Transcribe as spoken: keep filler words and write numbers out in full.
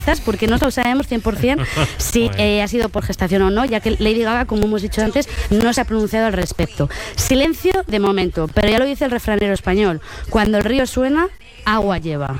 porque no lo sabemos cien por ciento si eh, ha sido por gestación o no, ya que Lady Gaga, como hemos dicho antes, no se ha pronunciado al respecto. Silencio de momento, pero ya lo dice el refranero español: cuando el río suena, agua lleva.